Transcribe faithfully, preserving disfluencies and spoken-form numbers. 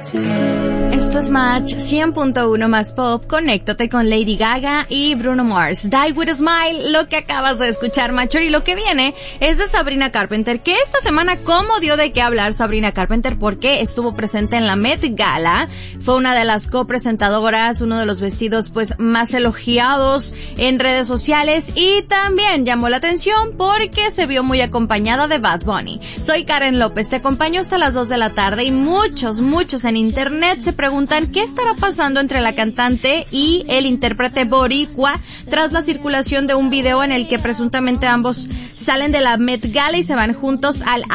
Esto es Match cien punto uno más pop. Conéctate con Lady Gaga y Bruno Mars. Die with a Smile, lo que acabas de escuchar, Macho. Y lo que viene es de Sabrina Carpenter, que esta semana, ¿cómo dio de qué hablar Sabrina Carpenter? Porque estuvo presente en la Met Gala. Fue una de las copresentadoras, uno de los vestidos pues más elogiados en redes sociales, y también llamó la atención porque se vio muy acompañada de Bad Bunny. Soy Karen López, te acompaño hasta las dos de la tarde, y muchos, muchos en internet se preguntan qué estará pasando entre la cantante y el intérprete boricua tras la circulación de un video en el que presuntamente ambos salen de la Met Gala y se van juntos al